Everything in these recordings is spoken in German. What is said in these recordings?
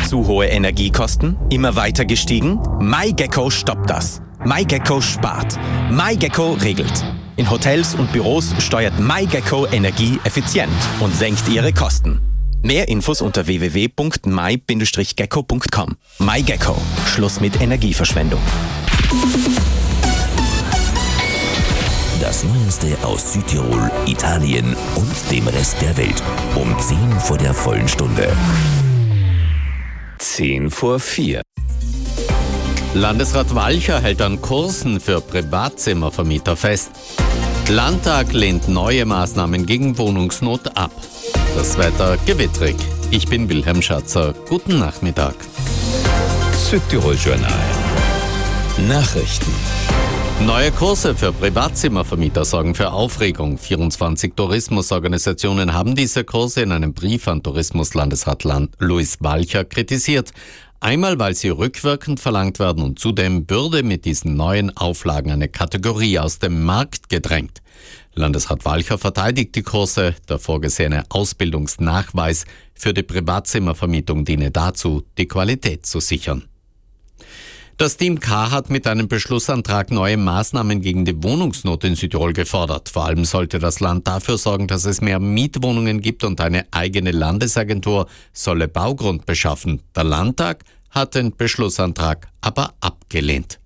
Zu hohe Energiekosten? Immer weiter gestiegen? MyGecko stoppt das. MyGecko spart. MyGecko regelt. In Hotels und Büros steuert MyGecko Energie effizient und senkt ihre Kosten. Mehr Infos unter www.my-gecko.com. MyGecko. Schluss mit Energieverschwendung. Das Neueste aus Südtirol, Italien und dem Rest der Welt. Um 10 vor der vollen Stunde. 4:10. Landesrat Walcher hält an Kursen für Privatzimmervermieter fest. Landtag lehnt neue Maßnahmen gegen Wohnungsnot ab. Das Wetter gewittrig. Ich bin Wilhelm Schatzer. Guten Nachmittag. Südtirol Journal. Nachrichten. Neue Kurse für Privatzimmervermieter sorgen für Aufregung. 24 Tourismusorganisationen haben diese Kurse in einem Brief an Tourismuslandesrat Louis Walcher kritisiert. Einmal, weil sie rückwirkend verlangt werden und zudem würde mit diesen neuen Auflagen eine Kategorie aus dem Markt gedrängt. Landesrat Walcher verteidigt die Kurse. Der vorgesehene Ausbildungsnachweis für die Privatzimmervermietung diene dazu, die Qualität zu sichern. Das Team K hat mit einem Beschlussantrag neue Maßnahmen gegen die Wohnungsnot in Südtirol gefordert. Vor allem sollte das Land dafür sorgen, dass es mehr Mietwohnungen gibt und eine eigene Landesagentur solle Baugrund beschaffen. Der Landtag hat den Beschlussantrag aber abgelehnt.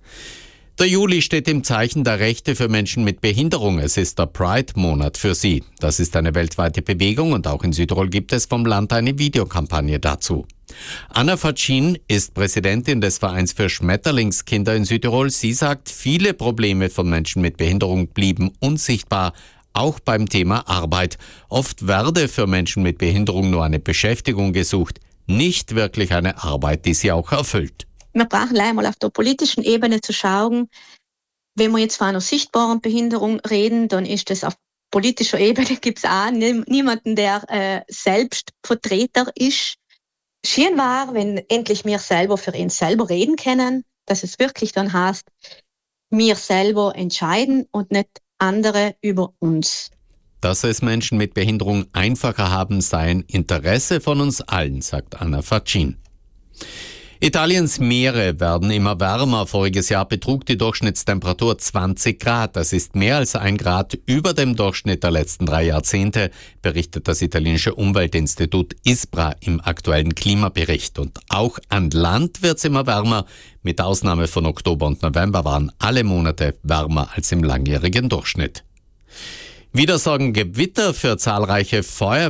Der Juli steht im Zeichen der Rechte für Menschen mit Behinderung. Es ist der Pride-Monat für sie. Das ist eine weltweite Bewegung und auch in Südtirol gibt es vom Land eine Videokampagne dazu. Anna Fatschin ist Präsidentin des Vereins für Schmetterlingskinder in Südtirol. Sie sagt, viele Probleme von Menschen mit Behinderung blieben unsichtbar, auch beim Thema Arbeit. Oft werde für Menschen mit Behinderung nur eine Beschäftigung gesucht, nicht wirklich eine Arbeit, die sie auch erfüllt. Wir brauchen einmal auf der politischen Ebene zu schauen, wenn wir jetzt von einer sichtbaren Behinderung reden, dann ist das auf politischer Ebene gibt es auch niemanden, der selbst Vertreter ist. Schön war, wenn endlich wir selber für uns selber reden können, dass es wirklich dann heißt, wir selber entscheiden und nicht andere über uns. Dass es Menschen mit Behinderung einfacher haben, sei ein Interesse von uns allen, sagt Anna Fatschin. Italiens Meere werden immer wärmer. Voriges Jahr betrug die Durchschnittstemperatur 20 Grad. Das ist mehr als 1 Grad über dem Durchschnitt der letzten 3 Jahrzehnte, berichtet das italienische Umweltinstitut ISPRA im aktuellen Klimabericht. Und auch an Land wird es immer wärmer. Mit Ausnahme von Oktober und November waren alle Monate wärmer als im langjährigen Durchschnitt. Wieder sorgen Gewitter für zahlreiche Feuerwehr.